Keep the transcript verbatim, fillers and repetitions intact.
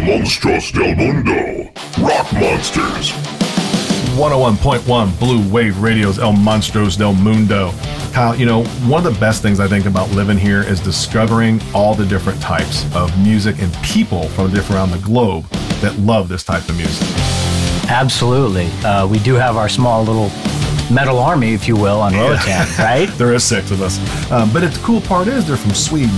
Monstros del Mundo, Rock Monsters. one oh one point one Blue Wave Radio's El Monstros del Mundo. Kyle, you know, one of the best things I think about living here is discovering all the different types of music and people from different around the globe that love this type of music. Absolutely. Uh, we do have our small little metal army, if you will, on Roatan, right? There is six of us. Um, but the cool part is they're from Sweden,